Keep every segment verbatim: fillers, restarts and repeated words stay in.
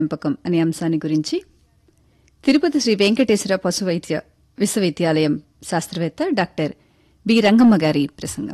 పెంపకం అనే అంశాన్ని గురించి తిరుపతి శ్రీ వెంకటేశ్వర పశు వైద్య విశ్వవిద్యాలయం శాస్త్రవేత్త డాక్టర్ బి రంగమ్మ గారి ప్రసంగం.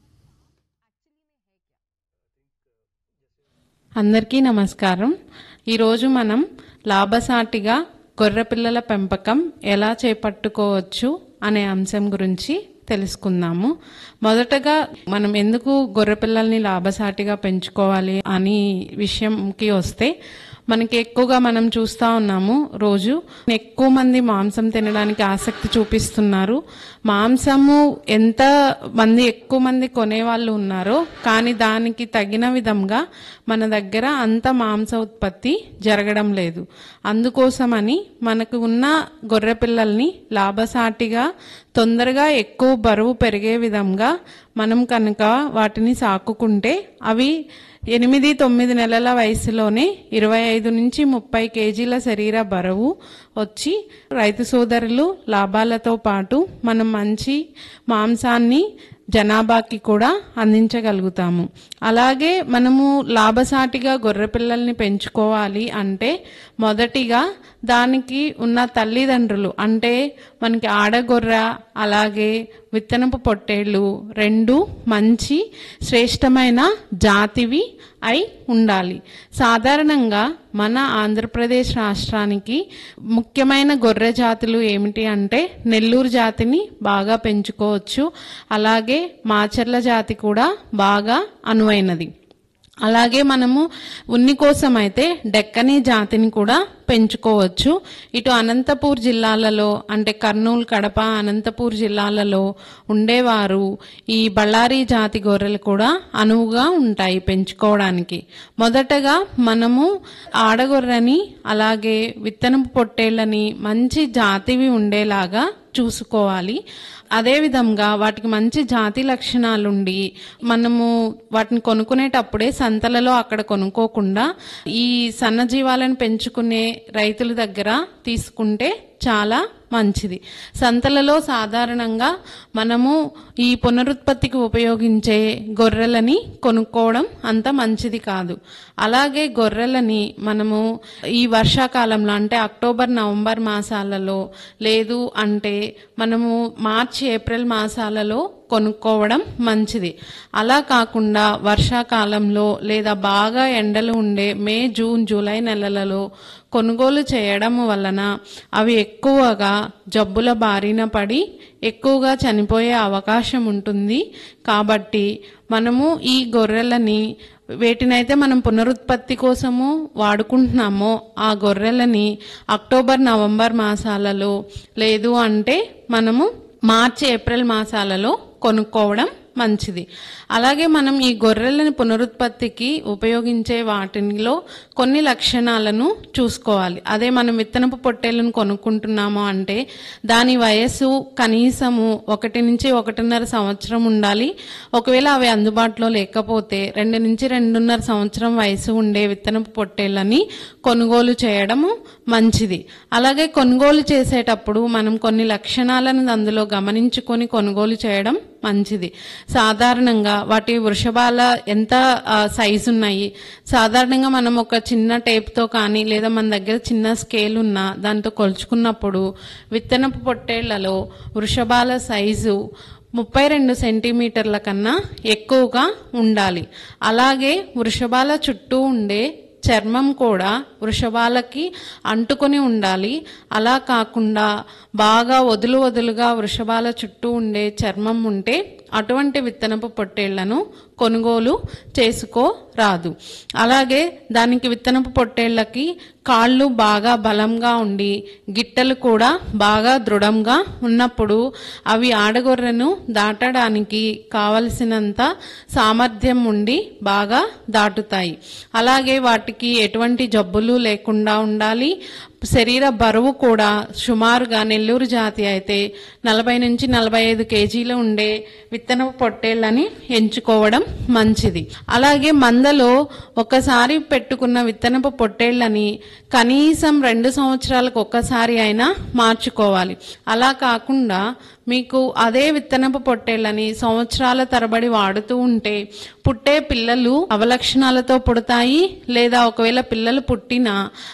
అందరికీ నమస్కారం. ఈరోజు మనం లాభసాటిగా గొర్రెపిల్లల పెంపకం ఎలా చేపట్టుకోవచ్చు అనే అంశం గురించి తెలుసుకుందాము. మొదటగా మనం ఎందుకు గొర్రెపిల్లల్ని లాభసాటిగా పెంచుకోవాలి అని విషయంకి వస్తే, మనకి ఎక్కువగా మనం చూస్తూ ఉన్నాము, రోజు ఎక్కువ మంది మాంసం తినడానికి ఆసక్తి చూపిస్తున్నారు. మాంసము ఎంత మంది ఎక్కువ మంది కొనేవాళ్ళు ఉన్నారో, కానీ దానికి తగిన విధంగా మన దగ్గర అంత మాంస ఉత్పత్తి జరగడం లేదు. అందుకోసమని మనకు ఉన్న గొర్రె పిల్లల్ని లాభసాటిగా తొందరగా ఎక్కువ బరువు పెరిగే విధంగా మనం కనుక వాటిని సాకుకుంటే, అవి ఎనిమిది తొమ్మిది నెలల వయసులోనే ఇరవై ఐదు నుంచి ముప్పై కేజీల శరీర బరువు వచ్చి రైతు సోదరులు లాభాలతో పాటు మనం మంచి మాంసాన్ని జనాభాకి కూడా అందించగలుగుతాము. అలాగే మనము లాభసాటిగా గొర్రె పిల్లల్ని పెంచుకోవాలి అంటే, మొదటిగా దానికి ఉన్న తల్లిదండ్రులు అంటే మనకి ఆడగొర్రె అలాగే విత్తనపు పొట్టేళ్ళు రెండు మంచి శ్రేష్టమైన జాతివి అయి ఉండాలి. సాధారణంగా మన ఆంధ్రప్రదేశ్ రాష్ట్రానికి ముఖ్యమైన గొర్రె జాతులు ఏమిటి అంటే, నెల్లూరు జాతిని బాగా పెంచుకోవచ్చు. అలాగే మాచర్ల జాతి కూడా బాగా అనువైనది. అలాగే మనము ఉన్ని కోసం అయితే డెక్కనీ జాతిని కూడా పెంచుకోవచ్చు. ఇటు అనంతపూర్ జిల్లాలలో అంటే కర్నూలు, కడప, అనంతపూర్ జిల్లాలలో ఉండేవారు ఈ బళ్ళారి జాతి గొర్రెలు కూడా అనువుగా ఉంటాయి పెంచుకోవడానికి. మొదటగా మనము ఆడగొర్రెని అలాగే విత్తనపు పొట్టేళ్ళని మంచి జాతివి ఉండేలాగా చూసుకోవాలి. అదేవిధంగా వాటికి మంచి జాతి లక్షణాలుండి మనము వాటిని కొనుక్కునేటప్పుడే సంతలలో అక్కడ కొనుక్కోకుండా ఈ సన్నజీవాలను పెంచుకునే రైతుల దగ్గర తీసుకుంటే చాలా మంచిది. సంతలలో సాధారణంగా మనము ఈ పునరుత్పత్తికి ఉపయోగించే గొర్రెలని కొనుక్కోవడం అంత మంచిది కాదు. అలాగే గొర్రెలని మనము ఈ వర్షాకాలంలో అంటే అక్టోబర్ నవంబర్ మాసాలలో లేదు అంటే మనము మార్చి ఏప్రిల్ మాసాలలో కొనుక్కోవడం మంచిది. అలా కాకుండా వర్షాకాలంలో లేదా బాగా ఎండలు ఉండే మే జూన్ జూలై నెలలలో కొనుగోలు చేయడం వలన అవి ఎక్కువగా జబ్బుల బారిన పడి ఎక్కువగా చనిపోయే అవకాశం ఉంటుంది. కాబట్టి మనము ఈ గొర్రెలని వేటినైతే మనం పునరుత్పత్తి కోసము వాడుకుంటున్నామో ఆ గొర్రెలని అక్టోబర్ నవంబర్ మాసాలలో లేదు అంటే మనము మార్చి ఏప్రిల్ మాసాలలో కొనుక్కోవడం మంచిది. అలాగే మనం ఈ గొర్రెలను పునరుత్పత్తికి ఉపయోగించే వాటిలో కొన్ని లక్షణాలను చూసుకోవాలి. అదే మనం విత్తనపు పొట్టేళ్ళను కొనుక్కుంటున్నాము అంటే దాని వయస్సు కనీసము ఒకటి నుంచి ఒకటిన్నర సంవత్సరం ఉండాలి. ఒకవేళ అవి అందుబాటులో లేకపోతే రెండు నుంచి రెండున్నర సంవత్సరం వయసు ఉండే విత్తనపు పొట్టేళ్ళని కొనుగోలు చేయడము మంచిది. అలాగే కొనుగోలు చేసేటప్పుడు మనం కొన్ని లక్షణాలను అందులో గమనించుకొని కొనుగోలు చేయడం మంచిది. సాధారణంగా వాటి వృషభాల ఎంత సైజు ఉన్నాయి, సాధారణంగా మనం ఒక చిన్న టేప్తో కానీ లేదా మన దగ్గర చిన్న స్కేల్ ఉన్నా దాంతో కొలుచుకున్నప్పుడు విత్తనపు పొట్టేళ్లలో వృషభాల సైజు ముప్పై రెండు సెంటీమీటర్ల కన్నా ఎక్కువగా ఉండాలి. అలాగే వృషభాల చుట్టూ ఉండే చర్మం కూడా వృషభాలకి అంటుకొని ఉండాలి. అలా కాకుండా బాగా వదులు వదులుగా వృషభాల చుట్టూ ఉండే చర్మం ఉంటే అటువంటి విత్తనపు పొట్టేళ్లను కొనుగోలు చేసుకోరాదు. అలాగే దానికి విత్తనపు పొట్టేళ్లకి కాళ్ళు బాగా బలంగా ఉండి గిట్టలు కూడా బాగా దృఢంగా ఉన్నప్పుడు అవి ఆడగొర్రెను దాటడానికి కావలసినంత సామర్థ్యం ఉండి బాగా దాటుతాయి. అలాగే వాటికి ఎటువంటి జబ్బులు లేకుండా ఉండాలి. శరీర బరువు కూడా సుమారుగా నెల్లూరు జాతి అయితే నలభై నుంచి నలభై ఐదు కేజీలు ఉండే విత్తనపు పొట్టేళ్ళని ఎంచుకోవడం మంచిది. అలాగే మందలో ఒకసారి పెట్టుకున్న విత్తనపు పొట్టేళ్ళని కనీసం రెండు సంవత్సరాలకు ఒక్కసారి అయినా మార్చుకోవాలి. అలా కాకుండా మీకు అదే విత్తనపు పొట్టేళ్ళని సంవత్సరాల తరబడి వాడుతూ ఉంటే పుట్టే పిల్లలు అవలక్షణాలతో పుడతాయి. లేదా ఒకవేళ పిల్లలు పుట్టినా